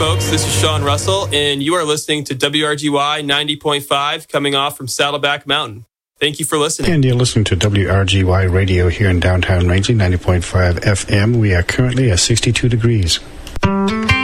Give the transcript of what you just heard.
Folks, this is Sean Russell, and you are listening to WRGY 90.5 coming off from Saddleback Mountain. Thank you for listening. And you're listening to WRGY Radio here in downtown Rangely, 90.5 FM. We are currently at 62 degrees.